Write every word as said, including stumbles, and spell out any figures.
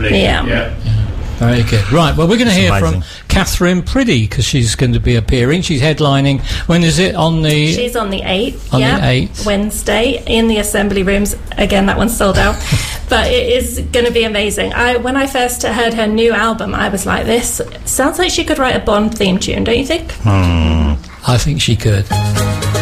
Probably. Yeah. yeah. Very good. Right, well, we're going to hear amazing. from Catherine Priddy, because she's going to be appearing. She's headlining. When is it? On the... She's on the eighth. On yeah, the eighth. Wednesday, in the Assembly Rooms. Again, that one's sold out. But it is going to be amazing. I When I first heard her new album, I was like, this sounds like she could write a Bond theme tune, don't you think? Hmm. I think she could.